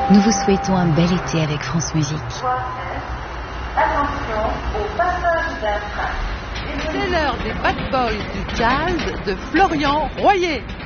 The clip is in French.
Nous vous souhaitons un bel été avec France Musique. Attention au passage d'un train. C'est l'heure des Bad Boys du jazz de Florian Royer.